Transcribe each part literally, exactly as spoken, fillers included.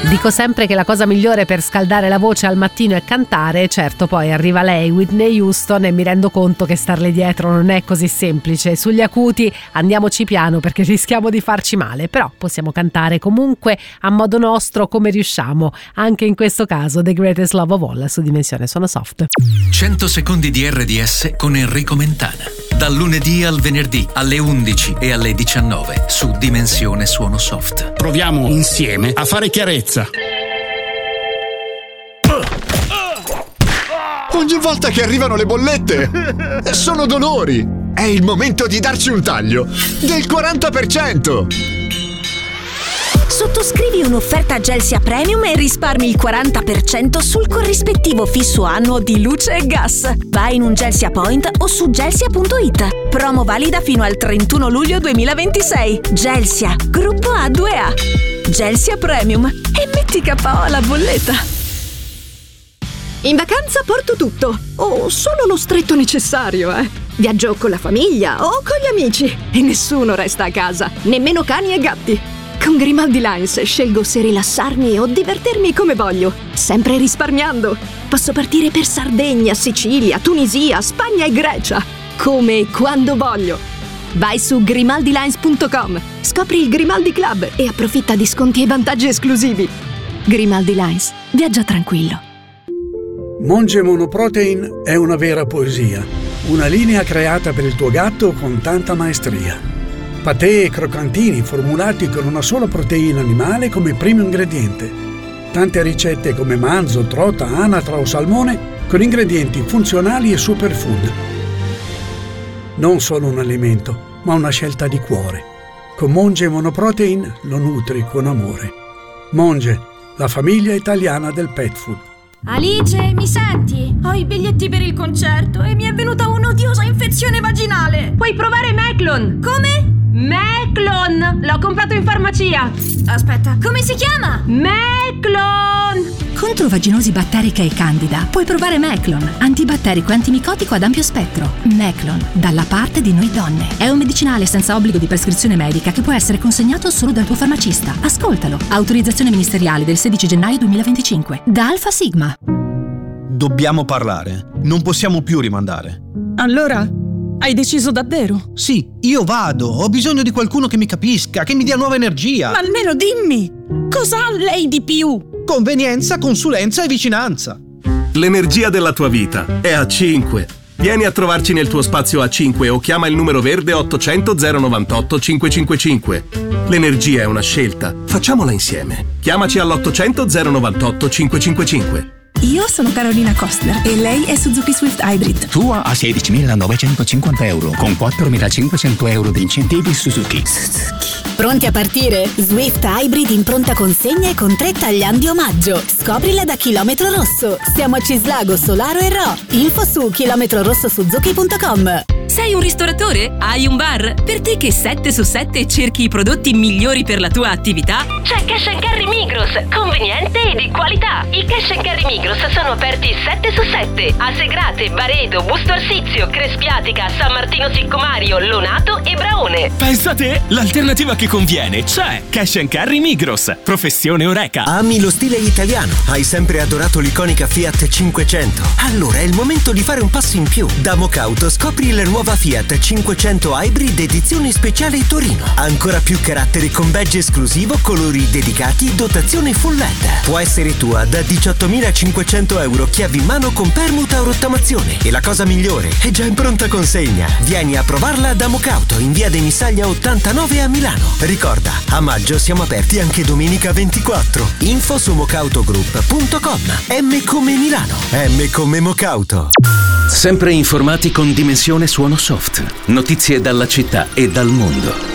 Dico sempre che la cosa migliore per scaldare la voce al mattino è cantare. Certo, poi arriva lei, Whitney Houston, e mi rendo conto che starle dietro non è così semplice. Sugli acuti andiamoci piano perché rischiamo di farci male, però possiamo cantare comunque a modo nostro, come riusciamo. Anche in questo caso The Greatest Love of All su Dimensione Suono Soft. cento secondi di R D S con Enrico Mentana. Dal lunedì al venerdì alle undici e alle diciannove su Dimensione Suono Soft. Proviamo insieme a fare chiarezza. Ogni volta che arrivano le bollette sono dolori. È il momento di darci un taglio del quaranta per cento. Sottoscrivi un'offerta Gelsia Premium e risparmi il quaranta per cento sul corrispettivo fisso annuo di luce e gas. Vai in un Gelsia Point o su gelsia punto it. Promo valida fino al trentuno luglio duemilaventisei. Gelsia, gruppo A due A. Gelsia Premium. E metti K O alla bolletta. In vacanza porto tutto, o solo lo stretto necessario, eh. Viaggio con la famiglia o con gli amici e nessuno resta a casa, nemmeno cani e gatti. Con Grimaldi Lines scelgo se rilassarmi o divertirmi come voglio, sempre risparmiando. Posso partire per Sardegna, Sicilia, Tunisia, Spagna e Grecia, come e quando voglio. Vai su grimaldi lines punto com, scopri il Grimaldi Club e approfitta di sconti e vantaggi esclusivi. Grimaldi Lines, viaggia tranquillo. Monge Monoprotein è una vera poesia, una linea creata per il tuo gatto con tanta maestria. Patè e croccantini formulati con una sola proteina animale come primo ingrediente. Tante ricette come manzo, trota, anatra o salmone con ingredienti funzionali e superfood. Non solo un alimento, ma una scelta di cuore. Con Monge Monoprotein lo nutri con amore. Monge, la famiglia italiana del pet food. Alice, mi senti? Ho i biglietti per il concerto e mi è venuta un'odiosa infezione vaginale. Puoi provare Meclon. Come? Meclon! L'ho comprato in farmacia. Aspetta, come si chiama? Meclon! Contro vaginosi batterica e candida puoi provare Meclon, antibatterico e antimicotico ad ampio spettro. Meclon, dalla parte di noi donne. È un medicinale senza obbligo di prescrizione medica che può essere consegnato solo dal tuo farmacista. Ascoltalo. Autorizzazione ministeriale del sedici gennaio duemilaventicinque. Da Alfa Sigma. Dobbiamo parlare. Non possiamo più rimandare. Allora, hai deciso davvero? Sì, io vado. Ho bisogno di qualcuno che mi capisca, che mi dia nuova energia. Ma almeno dimmi, cosa ha lei di più? Convenienza, consulenza e vicinanza. L'energia della tua vita è A cinque. Vieni a trovarci nel tuo spazio A cinque o chiama il numero verde ottocento zero novantotto cinquecentocinquantacinque. L'energia è una scelta. Facciamola insieme. Chiamaci all'ottocento zero novantotto cinquecentocinquantacinque. Io sono Carolina Kostner e lei è Suzuki Swift Hybrid. Tua a sedicimilanovecentocinquanta euro con quattromilacinquecento euro di incentivi Suzuki. Suzuki. Pronti a partire? Swift Hybrid in pronta consegna e con tre tagliandi omaggio. Scoprila da Chilometro Rosso. Siamo a Cislago, Solaro e Ro. Info su chilometro rosso suzuki punto com. Sei un ristoratore? Hai un bar? Per te che sette su sette cerchi i prodotti migliori per la tua attività? C'è Cash and Carry Migros, conveniente e di qualità. I Cash and Carry Migros sono aperti sette su sette a Segrate, Baredo, Busto Arsizio, Crespiatica, San Martino Siccomario, Lonato e Braone. Pensa a te, l'alternativa che conviene c'è. Cash and Carry Migros, professione Oreca. Ami lo stile italiano? Hai sempre adorato l'iconica Fiat cinquecento? Allora è il momento di fare un passo in più. Da Mocauto scopri la nuova Fiat cinquecento Hybrid edizione speciale Torino. Ancora più caratteri con badge esclusivo, colori dedicati, dotazione full L E D. Può essere tua da diciottomilacinquecento euro chiavi in mano con permuta o rottamazione. E la cosa migliore, è già in pronta consegna. Vieni a provarla da Mocauto in via dei Missaglia ottantanove a Milano. Ricorda, a maggio siamo aperti anche domenica ventiquattro. Info su mocautogroup punto com. M come Milano. M come Mocauto. Sempre informati con Dimensione Suono Soft. Notizie dalla città e dal mondo.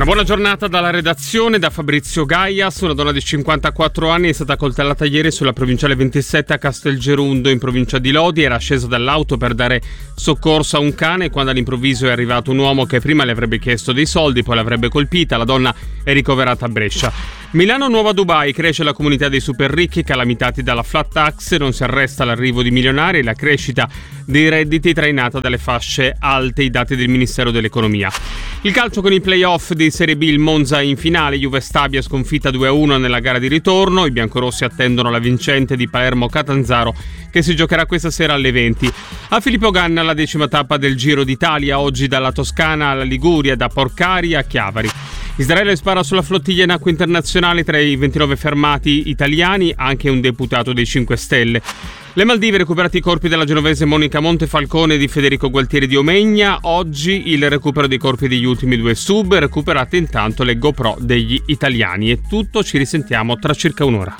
Una buona giornata dalla redazione, da Fabrizio Gaias. Una donna di cinquantaquattro anni è stata coltellata ieri sulla provinciale ventisette a Castelgerundo, in provincia di Lodi. Era scesa dall'auto per dare soccorso a un cane quando all'improvviso è arrivato un uomo che prima le avrebbe chiesto dei soldi, poi l'avrebbe colpita. La donna è ricoverata a Brescia. Milano nuova Dubai, cresce la comunità dei super ricchi calamitati dalla flat tax, non si arresta l'arrivo di milionari e la crescita dei redditi trainata dalle fasce alte, i dati del Ministero dell'Economia. Il calcio con i play-off di Serie B, il Monza in finale, Juve Stabia sconfitta due a uno nella gara di ritorno, i biancorossi attendono la vincente di Palermo-Catanzaro che si giocherà questa sera alle venti. A Filippo Ganna la decima tappa del Giro d'Italia, oggi dalla Toscana alla Liguria, da Porcari a Chiavari. Israele spara sulla flottiglia in acque internazionali, tra i ventinove fermati italiani anche un deputato dei cinque Stelle. Le Maldive, recuperati i corpi della genovese Monica Montefalcone e di Federico Gualtieri di Omegna. Oggi il recupero dei corpi degli ultimi due sub, recuperate intanto le GoPro degli italiani. È tutto, ci risentiamo tra circa un'ora.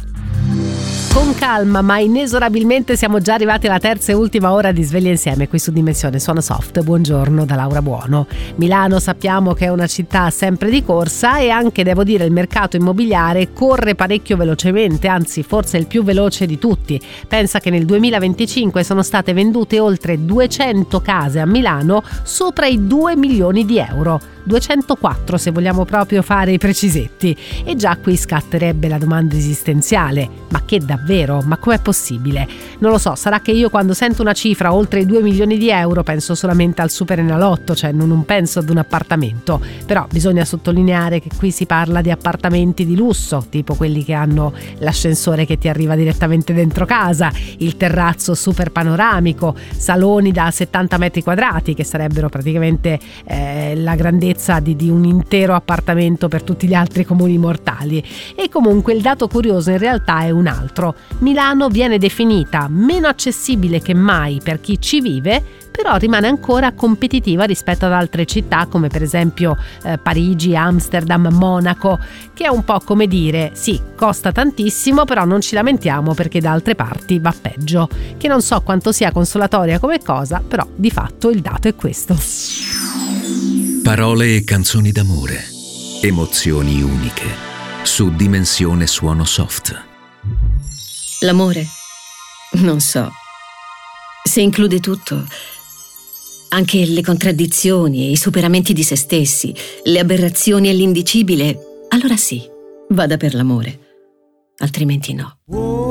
Con calma ma inesorabilmente siamo già arrivati alla terza e ultima ora di Sveglia Insieme qui su Dimensione Suono Soft. Buongiorno da Laura Buono. Milano sappiamo che è una città sempre di corsa e anche, devo dire, il mercato immobiliare corre parecchio velocemente, anzi forse il più veloce di tutti. Pensa che nel duemilaventicinque sono state vendute oltre duecento case a Milano sopra i due milioni di euro. duecentoquattro se vogliamo proprio fare i precisetti. E già qui scatterebbe la domanda esistenziale: ma che davvero? Ma com'è possibile? Non lo so, sarà che io quando sento una cifra oltre i due milioni di euro penso solamente al Superenalotto, cioè non, non penso ad un appartamento. Però bisogna sottolineare che qui si parla di appartamenti di lusso, tipo quelli che hanno l'ascensore che ti arriva direttamente dentro casa, il terrazzo super panoramico, saloni da settanta metri quadrati che sarebbero praticamente eh, la grandezza Di, di un intero appartamento per tutti gli altri comuni mortali. E comunque il dato curioso in realtà è un altro. Milano viene definita meno accessibile che mai per chi ci vive, però rimane ancora competitiva rispetto ad altre città come per esempio eh, Parigi, Amsterdam, Monaco, che è un po' come dire: sì, costa tantissimo, però non ci lamentiamo perché da altre parti va peggio. Che non so quanto sia consolatoria come cosa, però di fatto il dato è questo. Parole e canzoni d'amore, emozioni uniche, su Dimensione Suono Soft. L'amore? Non so. Se include tutto, anche le contraddizioni e i superamenti di se stessi, le aberrazioni e l'indicibile, allora sì, vada per l'amore, altrimenti no.